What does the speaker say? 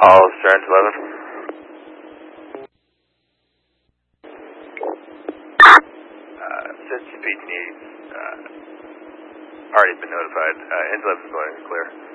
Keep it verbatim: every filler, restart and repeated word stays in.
All Strength eleven. Uh, Says G P needs, uh, already been notified. Uh, N eleven is going clear.